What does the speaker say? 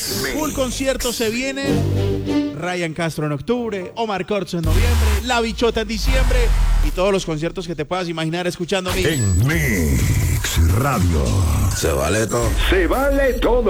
Full conciertos se vienen. Ryan Castro en octubre, Omar Corzo en noviembre, La Bichota en diciembre y todos los conciertos que te puedas imaginar escuchando En Mix Radio. Se vale todo. Se vale todo.